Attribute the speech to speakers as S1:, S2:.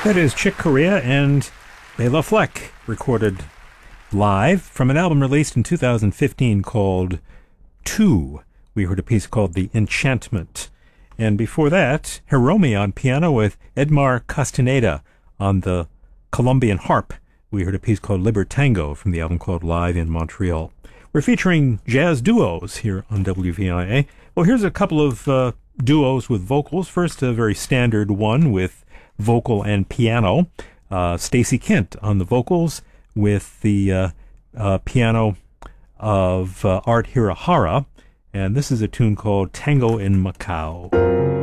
S1: That is Chick Corea and Bela Fleck, recorded live from an album released in 2015 called Two. We heard a piece called The Enchantment. And before that, Hiromi on piano with Edmar Castaneda on the Colombian harp. We heard a piece called Libertango from the album called Live in Montreal. We're featuring jazz duos here on WVIA. Well, here's a couple of duos with vocals. First, a very standard one with vocal and piano. Stacey Kent on the vocals with the piano of Art Hirahara. And this is a tune called Tango in Macau.